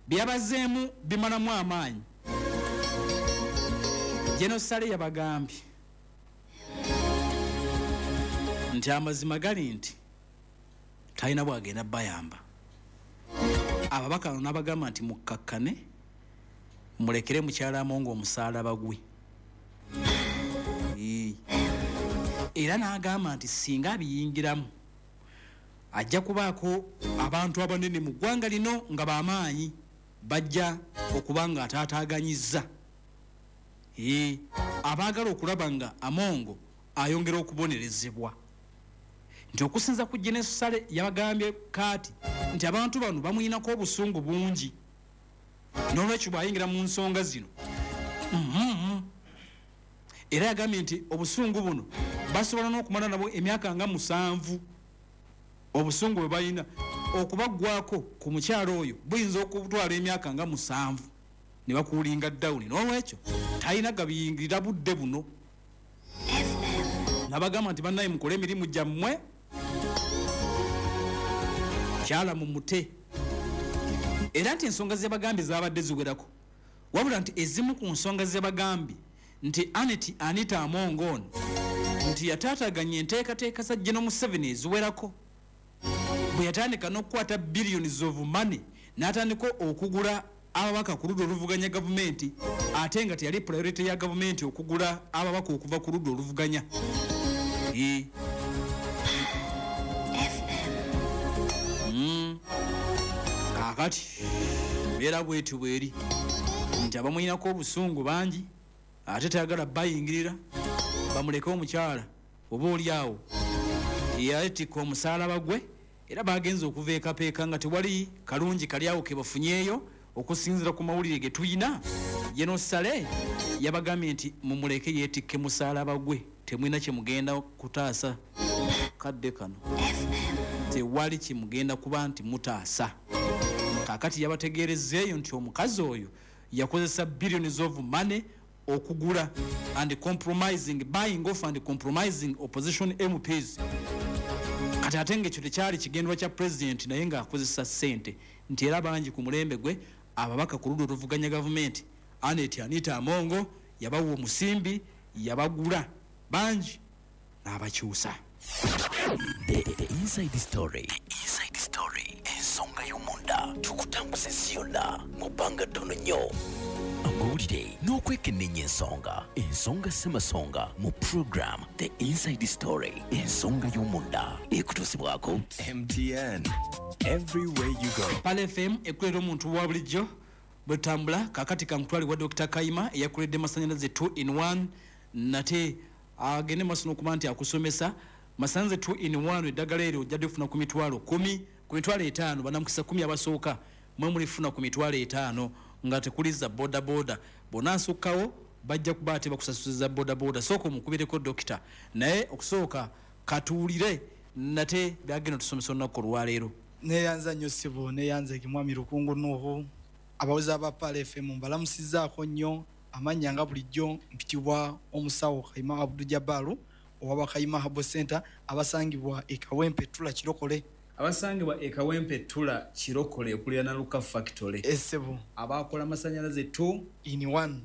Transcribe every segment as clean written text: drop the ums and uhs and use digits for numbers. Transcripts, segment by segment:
byabazeemu bimalamu amaanyi. Jeno Sale yabagambye nti amazima gali nti talina bwagenda bayamba. Ababaka n'abagamba nti mukkakkane mulekere mukyala Amongo omusaalaba gwe. Era n'agamba nti singa abiyingiramu ajja kubaako abantu abanene mu ggwanga lino nga b'amaanyi bajja okuba nga ataataaganyizza. Abaagala okulaba nga Amongo ayongera okubonerezebwa. Nti okusinza ku Jene Sale yabagambye kaati nti abantu bano bamuyinako obusungu bungi. N'olwekyo bw'ayingira mu nsonga zino. Era yagambye nti obusungu buno basobola n'okumala nabo emyaka nga 7. Obusungu bwe balina okubaggwako ku mukyalo oyo buyinza okutwala emyaka nga 7 ne bakuulinga dawuni. N'olwekyo talina gabiyingirira budde buno. Nabagamba nti bannaye mukole emirimu gyammwe kyala mu mute. Era nti ensonga ze bagambye zabadde ziwerako. Wabula nti ezimu ku nsonga ze bagambye nti Anita Amongo ono nti yataataganya enteekateeka za General Museveni eziwerako. Bwe yatandika n'okukwata billions of money n'atandika okugula ababaka ku ludda oluvuganya gavumenti, ate nga teyali priority ya gavumenti okugula ababaka okuva ku ludda oluvuganya. Kaakati beera bwetu bweri nti abamuyinako obusungu bangi ate tayagala bayingirira bamuleke omukyala oba oli awo yayetika omusaalaba gwe. Era bagenza okuva ekapeeka nga tewali kalungi kali awo ke bafunyeeyo okusinzira ku mawulire ge tuyina. Jeno Sale yabagambye nti mumuleke yeetikke musaalaba gwe, temulina kye mugenda kutaasa kadde kano. Tewali kye mugenda kuba nti mutaasa. Kaakati yabategeerezeeyo nti omukazi oyo yakozesa billions of money okugula and compromising, buying off and compromising opposition MPs. Kati ate ng'ekyo tekyali kigendwa kya president naye ng'akozesa ssente. Nti era bangi ku mulembe gwe ababaka ku ludda oluvuganya gavumenti Anita Amongo yabawa omusimbi, yabagula bangi n'abakyusa. The inside story. Ensonga y'omunda tukutambuze ziyonna mu bbanga ttono nnyo. Amawulire n'okwekennenya ensonga ssemasonga mu program The Inside Story, ensonga y'omunda ekutuusibwako MTN, everywhere you go. Pale FM ekulera omuntu wa bulijjo bwetambula. Kaakati kamutwali wa Dr. Kayima eyakuledde masannyalaze 2-in-1 nate agende maaso n'okuba nti akusomesa masanze 2-in-1 eddagala eryo ojjadde ofuna ku mitwalo 10, ku mitwalo 5 banamukisa 10 abasooka mwe mulifuna ku mitwalo 5 nga tekuliza boda bonasukkawo bajja kuba ate bakusasuliza boda sooka omukubireko dokita naye okusooka katuulire nate byagenda tusomesa olunaku olwaleero. Neyanza nnyo ssebo, neyanza ekimwami Lukungu Nuhu, abawozi aba Pale FM mbalamusizaako nnyo. Amannya nga bulijjo mpitibwa omusawo Kayima Abdul Jabbaru owa Kayima Herbal Center abasangibwa Ekawempe Tula Kirokole. Abasangibwa Ekawempe Tula Kirokole okulira na Luka Factory. Essebo abakola masannyalaze 2-in-1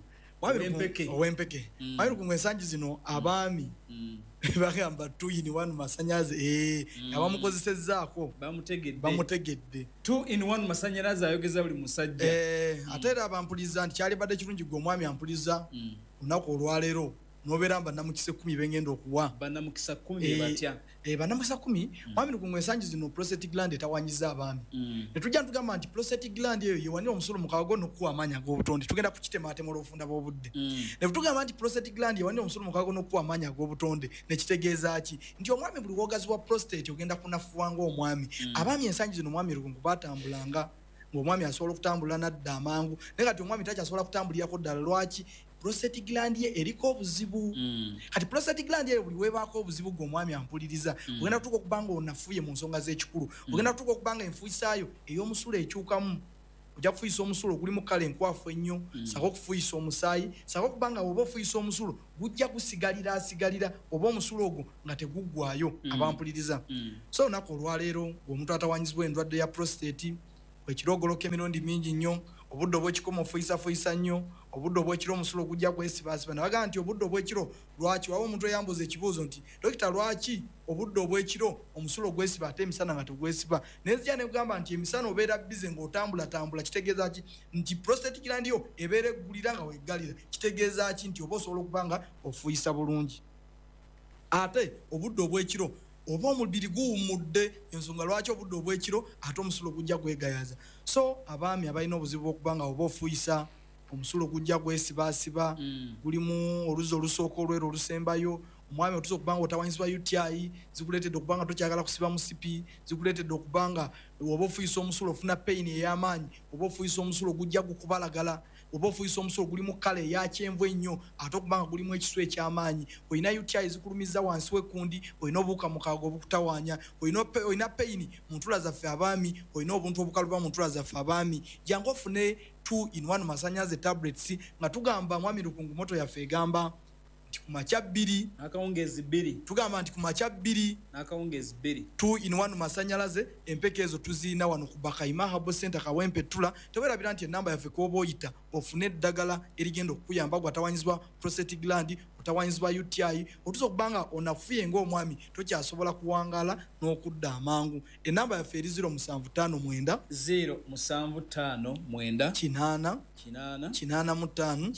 owempeke. Wabiri ku ensangi zino abaami bagamba 2-in-1 masannyalaze abamukozesezzaako bamutegedde 2-in-1 masannyalaze ayogeza buli musajja. Ate era abampuliza nti kyali badde kirungi gwe omwami ampuliza lunaku olwaleero nobeera bannamukisa 10 bengenda okuwa. Bannamukisa 10 batya? Bannamukisa 10 mwami ku ensangi zino prostate gland etawanyiza abaami. Netujja ntugamba nti prostate gland eyo yewanira omusolo mu kawago n'okuwa amaanyi ag'obutonde. Tugenda kukitemaatema olw'obufunda bw'obudde. Netugamba nti prostate gland yewanira omusolo mu kawago n'okuwa amaanyi ag'obutonde. Nekitegeeza ki? Nti omwami buli wogazi wa prostate ogenda kunafuwa ng'omwami. Abaami ensangi zino omwami Lukungu batambulanga ng'omwami asobola okutambula nadda amangu naye kati omwami takyasobola kutambulirako ddala. Lwaki? Prostate gland ye eriko obuzibu. Kati prostate gland ye buli webaako obuzibu gw'omwami ampuliriza ogenda kutuuka okubanga onafuye mu nsonga z'ekikulu. Ogenda kutuuka okubanga enfuisaayo ey'omusulo ekyukamu. Ojja kufuisa omusulo guli mu kkala enkwafu ennyo, sako okufuisa omusaayi, sako okubanga oba ofuisa omusulo gujja gusigalira oba omusulo ogwo nga teguggwaayo abampuliriza. So olunaku olwaleero ng'omuntu atawanyizibwa endwadde ya prostate wekirogoloka emirundi mingi nnyo obudde obw'ekikomo ofuyisafuisa nnyo obudde obw'ekiro omusulo gujja kwesibasiba nabaga nti obudde obw'ekiro lwaki waba omuntu eyambuza ekibuuzo nti dokita lwaki obudde obw'ekiro omusulo gwesiba ate emisana nga tegwesiba nezija negamba nti emisana obeera bize ng'otambulatambula kitegeeza ki nti prostate gland yo ebeera eggulira nga weggalira kitegeeza ki nti oba osobola okuba nga ofuyisa bulungi ate obudde obw'ekiro oba omubiri guwummudde ensonga lwaki obudde obw'ekiro ate omusulo gujja gwegayaza so abaami abalina obuzibu bw'okuba nga oba ofuyisa omusulo gujja gwesibasiba gulimu oluzi olusooka olwero olusembayo omwami otuza okuba nga otawanyizibwa UTI zikuleetedde okuba nga tokyagala kusiba musipi zikuleetedde okuba nga oba ofuyisa omusulo ofuna pain ey'amaanyi oba ofuyisa omusulo gujja gukubalagala oba ofuyisa omusulo gulimu kale eya kyenvu ennyo ate okuba nga gulimu ekisu eky'amaanyi olina UTI zikulumiza wansi w'ekkundi olina obuwuka mukaaga obukutawaanya olina pain mu ntula zaffe abaami olina obuntu obukaluba mu ntula zaffe abaami jangu ofune 2-in-1 masanyaze tablets nga tugamba mwami Lukungu moto yaffe egamba nti ku makya 2 akawungezi 2 tugamba nti ku makya 2 n'akawungezi 2 2-in-1 masanyalaze empeke ezo tuziina wano ku Bakaima Herbal Center Kawempe Tula tewerabira nti enamba yaffe koba oyita ofune eddagala erigenda okukuyamba gwatawanyizibwa prostate gland otawanyizibwa UTI otuza okuba nga onafuye ng'omwami tokyasobola kuwangaala n'okudda amangu enamba yaffe eri 0759 0759 kinana 85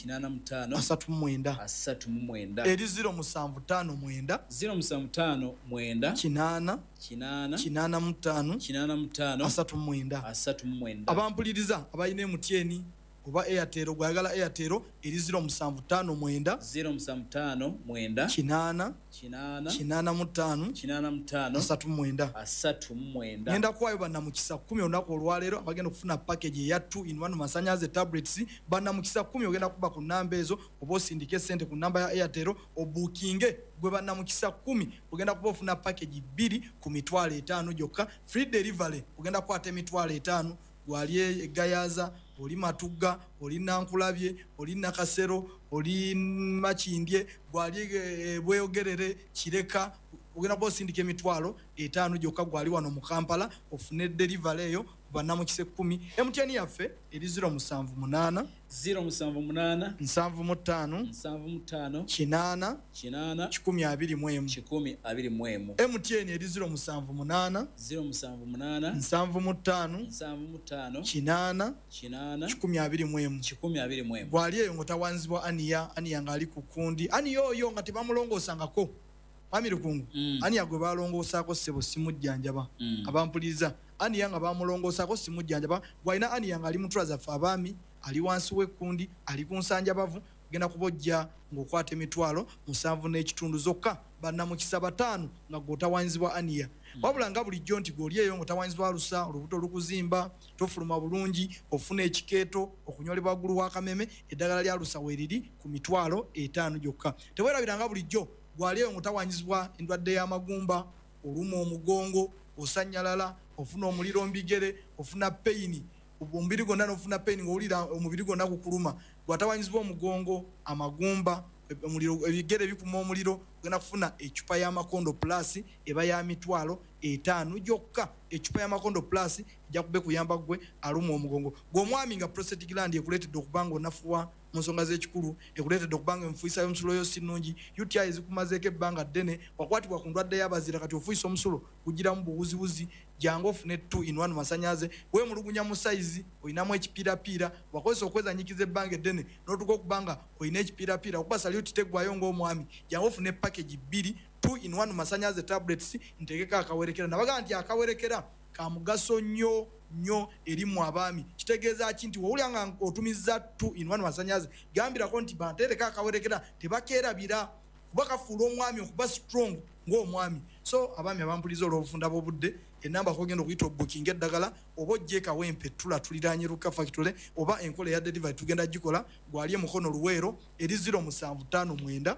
39 eri 0759 0759 kinana 85 39 abampuliriza abalina MTN oba Airtel gwayagala Airtel eri 0759 kinana 85 ngenda kuwayo bannamukisa 10 olunaku olwaleero abagenda okufuna package eya 2-in-1 masanyaze tablets bannamukisa 10 ogenda kuba ku namba ezo oba osindike sente ku namba ya Airtel obukinge gwe bannamukisa 10 ogenda kuba ofuna package 2 ku mitwalo 5 gyokka free delivery ogenda kwata emitwalo 5 gwali egayaza oli Matugga oli Nankulabye oli Nakasero oli Makindye gwali Bweyogerere Kireka ogenda kuba osindika emitwalo 5 gyokka gwali wano mu Kampala ofune delivery eyo bannamukise 10 MTN yaffe eri 078 078 75 kinana 120 MTN eri 078 75 kinana 120 gwali eyo ngotawanzibwa aniya nga ali ku kundi aniya oyo nga tebamulongosangako Mwami Lukungu aniya gwe balongosaako ssebo simujjanjaba abampuliriza aniya nga bamulongosaako simujjanjaba gwalina aniya nga ali mu ntula zaffe abaami ali wansi w'ekkundi ali ku nsanja bavu ogenda kubojja ng'okwata emitwalo 7.5 zokka bannamukisa 5 nga gw'otawanyizibwa aniya wabula nga bulijjo nti gw'oli eyo ng'otawanyizibwa alusa olubuto olukuzimba tofuluma bulungi ofuna ekikeeto okunyolebwa waggulu w'akameme eddagala lya lusa weeriri ku mitwalo 5 gyokka teweerabira nga bulijjo gwali eyo ng'otawanyizibwa endwadde y'amagumba oluma omugongo osanyalala ofuna omuliro mbigere ofuna pain omubiri gwonna n'ofuna pain ng'owulira omubiri gwonna gukuluma gwatawanyizibwa omugongo amagumba omuliro ebigere bikuma omuliro ogenda kufuna ecupa y'amakondo plus eba ya mitwalo 5 gyokka ecupa y'amakondo plus ejja kube kuyamba gwe aluma omugongo gw'omwami nga prostate gland ekuleetedde okuba nga onafuwa mu nsonga z'ekikulu ekuleetedde okuba nga enfuisa y'omusulo yo si nnungi UTI ezikumazeeko ebbanga ddene wakwatibwa ku ndwadde y'abazira kati ofuyisa omusulo gugiramu buwuziwuzi jangu ofune 2-in-1 masanyaze weemulugunya mu sayizi olinamu ekipiirapiira wakozesa okwezanyikiza ebbanga eddene n'otuka okuba nga olina ekipiirapiira okuba saluti teggwayo ng'omwami jangu ofune package 2 2-in-1 masanyaze tablets ntegeka akawerekera nabaga nti akawerekera ka mugaso nnyo eri mu abaami kitegeeza ki nti wowulya nga otumizza 2-in-1 masanyaze gambirako nti bantereka akawerekera tebakeerabira kuba kafuula omwami okuba strong ng'omwami so abaami abampuliza olw'obufunda bw'obudde enamba kogenda okuyita obukinga eddagala oba ojje Kawempe Tula tuliraanye Luka Factory oba enkola ya delivery tugenda gikola gwali mukono luweero eri 0759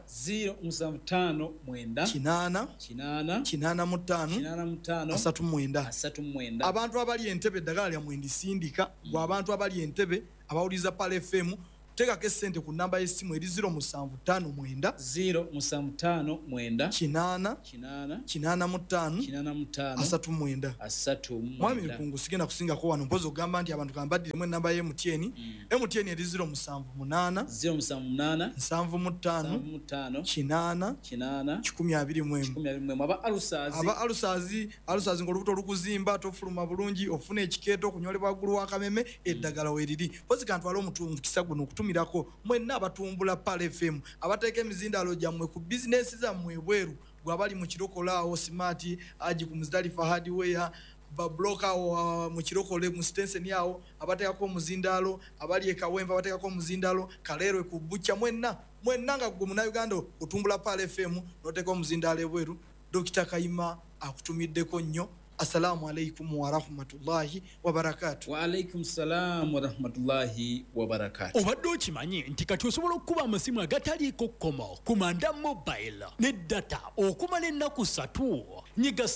kinana abantu abali Entebbe eddagala lya mwendisindika gwa abantu abali Entebbe abawuliza Pale FM tekako essente ku namba y'essimu eri 0759 075 8 mwami Lukungu sigenda kusingako wano mpozi ogamba nti abantu kambaddiremu ennamba ya MTN eri 078 aba alusazi ng'olubuto olukuzimba tofuluma bulungi ofuna ekikeeto okunyolebwa waggulu w'akameme eddagala weeriri pozi kantwala omukisa guno okutumirako mwenna abatumbula Pal FM abateeka emizindaalo gyammwe ku bizinesi zammwe ebweru gwabali mu kirokolaawo smart aji ku Muzdalifa hardware babloka wa mu kirokole mu Stensen yawo abateekako omuzindaalo abali ekawemba abateekako omuzindaalo kaleerwe ku bucha mwenna nga gwe Munnayuganda otumbula Pal FM n'oteeka omuzindaalo ebweru Dr. Kayima akutumiddeko nnyo. Assalamu alaikum wa rahmatullahi wa barakatuh. Wa alaikum salam wa rahmatullahi wa barakatuh. Obadde okimanyi nti kati osobola okuba amasimu agataliiko kkomo ku Manda Mobile ne data okumala ennaku 3 nyiga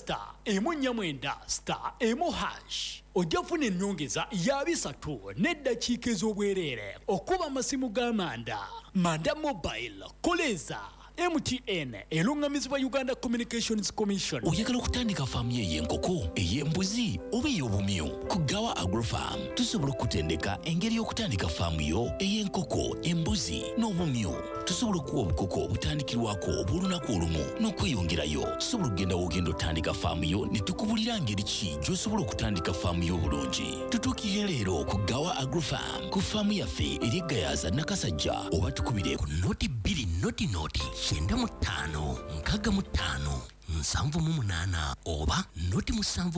*149*1# ojja kufuna ennyongeza ya 3 n'eddakiika ez'obwereere okuba amasimu ga Manda Mobile koleza MTN elungamizibwa Uganda Communications Commission. Oyagala okutandika faamu y'enkoko, ey'embuzi oba ey'obumyu ku Gawa Agrofarm tusobola okutendeka engeri y'okutandika faamu yo ey'enkoko, embuzi n'obumyu. Tusobola okuwa obukoko obutandikirwako obw'olunaku olumu n'okweyongerayo. Tusobola okugenda w'ogenda otandika faamu yo ne tukubulira ngeri ki gy'osobola okutandika faamu yo obulungi. Tutuukire leero ku Gawa Agrofarm ku faamu yaffe eri Gayaza Nakasajja oba tukubire ku noti 2 noti 95 oba noti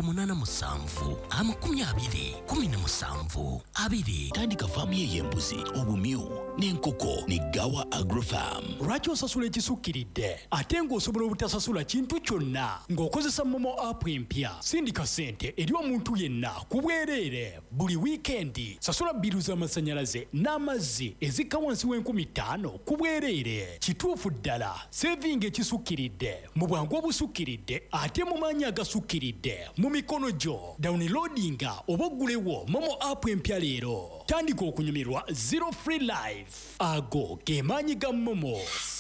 787 tandika faamu y'embuzi obumyu n'enkoko ne Gawa Agrofarm. Lwaki osasula ekisukkiridde ate ng'osobola obutasasula kintu kyonna ng'okozesa Momo app empya? Sindika ssente eri omuntu yenna ku bwereere buli wiikendi. Sasula bbiru z'amasannyalaze n'amazzi ezikka wansi w'5000 ku bwereere. Kituufu ddala saving ekisukkiridde mu bwangu obusukkiridde ate mu maanyi agasukkiridde mu mikono gyo. Downloadinga oba oggulewo Momo app empya leero. Tandika okunyumirwa Zero Free Life. Ago ge maanyi ga Momo.